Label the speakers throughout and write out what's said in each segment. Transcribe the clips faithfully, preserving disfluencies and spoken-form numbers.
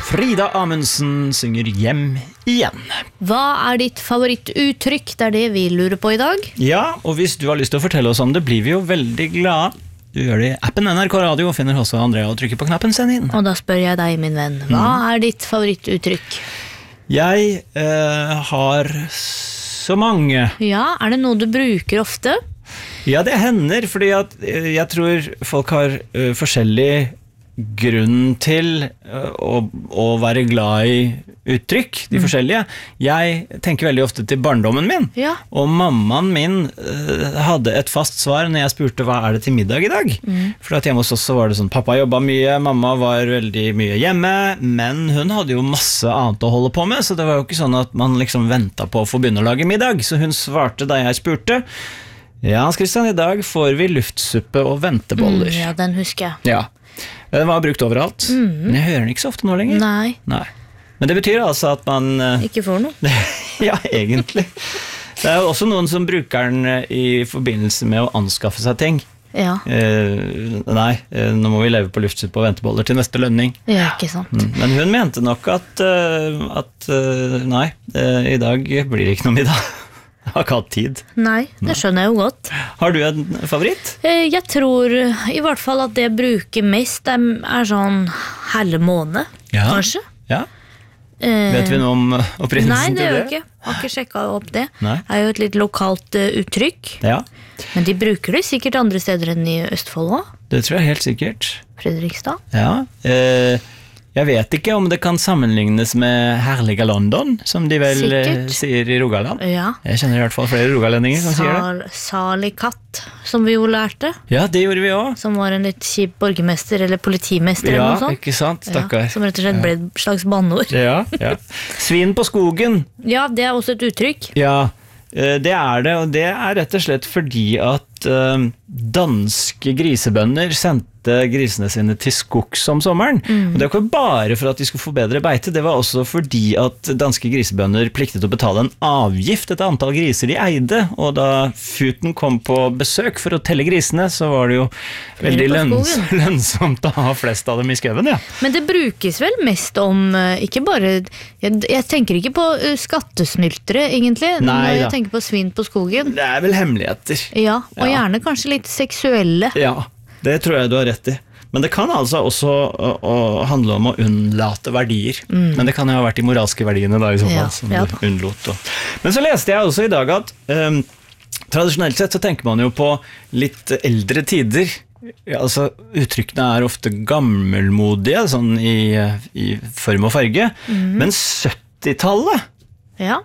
Speaker 1: Frida Amundsen synger hjem igjen.
Speaker 2: Hva er ditt favorittuttrykk? Det er det vi lurer på i dag.
Speaker 1: Ja, og hvis du har lyst til å fortelle oss om det, blir vi jo veldig glade. Du gjør det i appen N R K Radio, og finner også Andrea og trykker på knappen Send inn.
Speaker 2: Og da spør jeg deg, min venn, hva mm. er ditt favorittuttrykk?
Speaker 1: Jeg eh, har så mange.
Speaker 2: Ja, er det noe du bruker ofte?
Speaker 1: Ja, det hender, fordi at jeg tror folk har uh, forskjellig grunn til uh, å, å være glad i uttrykk, de mm. forskjellige. Jeg tenker veldig ofte til barndommen min,
Speaker 2: ja.
Speaker 1: Og mammaen min uh, hadde et fast svar når jeg spurte hva er det til middag i dag. Mm. For at hjemme hos oss så var det sånn, pappa jobbet mye, mamma var veldig mye hjemme, men hun hadde jo masse annet å holde på med, så det var jo ikke sånn at man liksom ventet på å få begynne å lage middag, så hun svarte da jeg spurte, ja, Hans Christian, i dag får vi luftsuppe og venteboller.
Speaker 2: Mm, ja, den husker jeg.
Speaker 1: Ja, den var brukt overalt, mm. men jeg hører den ikke så ofte nå lenger.
Speaker 2: Nei.
Speaker 1: Nei. Men det betyr altså at man...
Speaker 2: Ikke får noe.
Speaker 1: Ja, egentlig. Det er jo også noen som bruker den i forbindelse med å anskaffe seg ting.
Speaker 2: Ja.
Speaker 1: Eh, nei, nå må vi leve på luftsuppe og venteboller til neste lønning.
Speaker 2: Ja, ikke sant.
Speaker 1: Mm. Men hun mente nok at, at nei, i dag blir det ikke noe middag. Jeg har ikke hatt tid.
Speaker 2: Nei, det skjønner jeg jo godt.
Speaker 1: Har du en favoritt?
Speaker 2: Jeg tror i hvert fall at det jeg bruker mest er, er sånn halve måned,
Speaker 1: ja.
Speaker 2: Kanskje.
Speaker 1: Ja. Eh, Vet vi noe om opprinnelsen
Speaker 2: nei,
Speaker 1: til det?
Speaker 2: Nei, det gjør jeg ikke. Jeg har ikke sjekket opp det.
Speaker 1: Nei.
Speaker 2: Det er jo et litt lokalt uh, uttrykk.
Speaker 1: Ja.
Speaker 2: Men de bruker det sikkert andre steder enn i Østfold også.
Speaker 1: Det tror jeg helt sikkert.
Speaker 2: Fredrikstad.
Speaker 1: Ja, eh, jeg vet ikke om det kan sammenlignes med herlige London, som de vel sikkert. Sier i Rogaland.
Speaker 2: Ja.
Speaker 1: Jeg kjenner i hvert fall flere rogalendinger som
Speaker 2: Sal,
Speaker 1: sier det.
Speaker 2: Salig katt, som vi jo lærte.
Speaker 1: Ja, det gjorde vi også.
Speaker 2: Som var en litt kjip borgermester, eller politimester,
Speaker 1: ja,
Speaker 2: eller noe sånt.
Speaker 1: Ja, ikke sant, stakkar.
Speaker 2: Ja, som rett og slett ble et slags bannord.
Speaker 1: Ja, ja. Svin på skogen.
Speaker 2: Ja, det er også et uttrykk.
Speaker 1: Ja, det er det, og det er rett og slett fordi at uh, danske grisebønder sendte grisene sine til skogs om sommeren. Mm. Og det var ikke bare for at de skulle få bedre beite, det var også fordi at danske grisebønder pliktet å betale en avgift etter antall griser de eide, og da futen kom på besøk for å telle grisene, så var det jo veldig lønns lønnsomt å ha flest av dem i skauen, ja.
Speaker 2: Men det brukes vel mest om, ikke bare, jeg, jeg tenker ikke på skattesnyltere egentlig,
Speaker 1: Nei,
Speaker 2: når jeg
Speaker 1: da.
Speaker 2: tenker på svin på skogen.
Speaker 1: Det er vel hemmeligheter.
Speaker 2: Ja, og
Speaker 1: ja.
Speaker 2: Gjerne kanskje litt seksuelle.
Speaker 1: Ja, det tror jeg du har rett i. Men det kan altså også å, å handle om å unnlate verdier. Mm. Men det kan jo ha vært de moralske verdiene da i så fall, ja, som ja, du unnlot. Og. Men så leste jeg også i dag at um, tradisjonelt sett så tenker man jo på litt eldre tider. Ja, altså, uttrykkene er ofte gammelmodige, sånn i, i form og farge. Mm. Men syttitallet
Speaker 2: ja.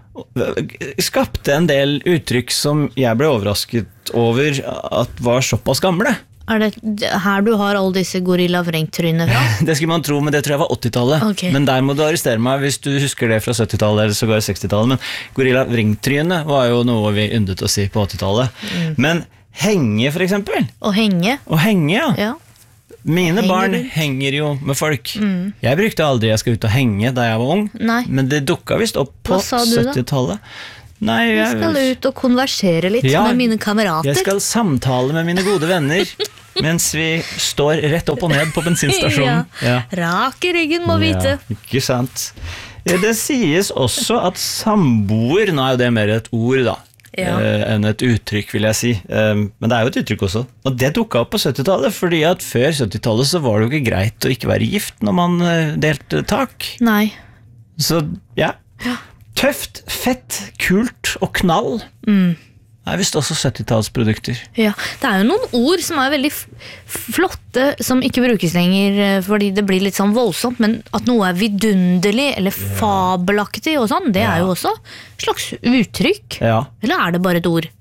Speaker 1: skapte en del uttrykk som jeg ble overrasket over at var såpass gamle.
Speaker 2: Er det her du har alle disse gorilla-vrengtrynene fra?
Speaker 1: Det skulle man tro, men det tror jeg var åttitallet.
Speaker 2: Okay.
Speaker 1: Men der må du arrestere meg hvis du husker det fra syttitallet eller så går det sekstitallet. Men gorilla-vrengtryne var jo noe vi yndet å si på åttitallet. Mm. Men henge for eksempel.
Speaker 2: Å henge.
Speaker 1: Å henge, ja.
Speaker 2: Ja.
Speaker 1: Mine
Speaker 2: henger
Speaker 1: barn
Speaker 2: ut.
Speaker 1: Henger jo med folk.
Speaker 2: Mm.
Speaker 1: Jeg brukte aldri jeg skal ut og henge da jeg var ung.
Speaker 2: Nei.
Speaker 1: Men det dukket vist opp på syttitallet. Nei, jeg,
Speaker 2: jeg skal ut og konversere litt ja, med mine kamerater.
Speaker 1: Jeg skal samtale med mine gode venner mens vi står rett opp og ned på bensinstasjonen.
Speaker 2: Ja. Ja. Rak i ryggen må vite.
Speaker 1: Ja, ikke sant. Det sies også at samboer, nå er jo det mer et ord da, ja. eh, enn et uttrykk vil jeg si. Eh, men det er jo et uttrykk også. Og det dukket opp på syttitallet, fordi at før syttitallet så var det jo ikke greit å ikke være gift når man eh, delte tak.
Speaker 2: Nei.
Speaker 1: Så ja. Ja. Tøft, fett, kult og knall mm. er visst også syttitallsprodukter. Ja,
Speaker 2: det er jo noen ord som er veldig flotte, som ikke brukes lenger fordi det blir litt sånn voldsomt, men at noe er vidunderlig eller ja. Fabelaktig og sånn, det ja. Er jo også et slags uttrykk. Ja. Eller er det bare et ord?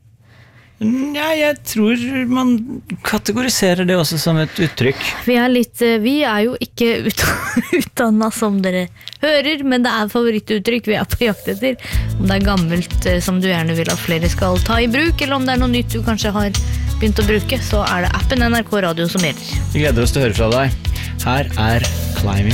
Speaker 1: Ja, jeg tror man kategoriserer det også som et uttrykk.
Speaker 2: Vi er, litt, vi er jo ikke utdannet som dere hører, men det er favorittuttrykk vi er på jakt etter. Om det er gammelt som du gjerne vil at flere skal ta i bruk, eller om det er noe nytt du kanskje har begynt å bruke, så er det appen N R K Radio som gjelder.
Speaker 1: Vi gleder oss til å høre fra deg. Her er Climbing.